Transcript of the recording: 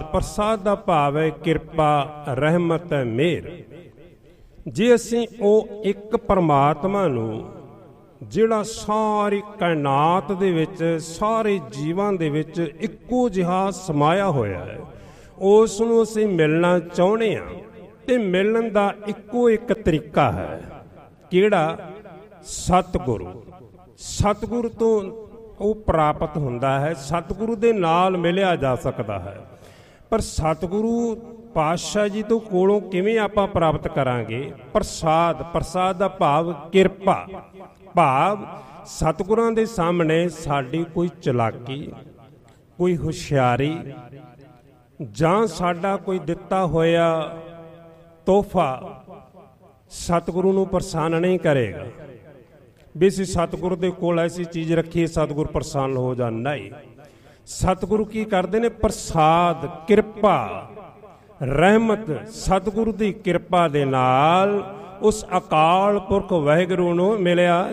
ਪ੍ਰਸਾਦ ਦਾ ਭਾਵ ਹੈ ਕਿਰਪਾ, ਰਹਿਮਤ, ਮਿਹਰ। ਜੇ ਅਸੀਂ ਉਹ ਇੱਕ ਪਰਮਾਤਮਾ ਨੂੰ, ਜਿਹੜਾ ਸਾਰੀ ਕਾਇਨਾਤ ਦੇ ਵਿੱਚ, ਸਾਰੇ ਜੀਵਾਂ ਦੇ ਵਿੱਚ ਇੱਕੋ ਜਿਹਾ ਸਮਾਇਆ ਹੋਇਆ ਹੈ, ਉਸ ਨੂੰ ਅਸੀਂ ਮਿਲਣਾ ਚਾਹੁੰਦੇ ਹਾਂ, ਤੇ ਮਿਲਣ ਦਾ ਇੱਕੋ ਇੱਕ ਤਰੀਕਾ ਹੈ। ਕਿਹੜਾ? ਸਤਿਗੁਰੂ। ਸਤਿਗੁਰੂ ਤੋਂ ਉਹ ਪ੍ਰਾਪਤ ਹੁੰਦਾ ਹੈ, ਸਤਿਗੁਰੂ ਦੇ ਨਾਲ ਮਿਲਿਆ ਜਾ ਸਕਦਾ ਹੈ। ਪਰ ਸਤਿਗੁਰੂ ਪਾਤਸ਼ਾਹ ਜੀ ਤੋਂ ਕੋਲੋਂ ਕਿਵੇਂ ਆਪਾਂ ਪ੍ਰਾਪਤ ਕਰਾਂਗੇ? ਪ੍ਰਸਾਦ। ਪ੍ਰਸਾਦ ਦਾ ਭਾਵ ਕਿਰਪਾ, ਭਾਵ ਸਤਿਗੁਰਾਂ ਦੇ ਸਾਹਮਣੇ ਸਾਡੀ ਕੋਈ ਚਲਾਕੀ, ਕੋਈ ਹੁਸ਼ਿਆਰੀ, ਜਾਂ ਸਾਡਾ ਕੋਈ ਦਿੱਤਾ ਹੋਇਆ ਤੋਹਫਾ ਸਤਿਗੁਰੂ ਨੂੰ ਪ੍ਰਸੰਨ ਨਹੀਂ ਕਰੇਗਾ। ਵੀ ਅਸੀਂ ਸਤਿਗੁਰੂ ਦੇ ਕੋਲ ਐਸੀ ਚੀਜ਼ ਰੱਖੀਏ ਸਤਿਗੁਰੂ ਪ੍ਰਸੰਨ ਹੋ ਜਾਣ, ਨਹੀਂ। ਸਤਿਗੁਰੂ ਕੀ ਕਰਦੇ ਨੇ? ਪ੍ਰਸਾਦ, ਕਿਰਪਾ, ਰਹਿਮਤ। ਸਤਿਗੁਰੂ ਦੀ ਕਿਰਪਾ ਦੇ ਨਾਲ ਉਸ ਅਕਾਲ ਪੁਰਖ ਵਾਹਿਗੁਰੂ ਨੂੰ ਮਿਲਿਆ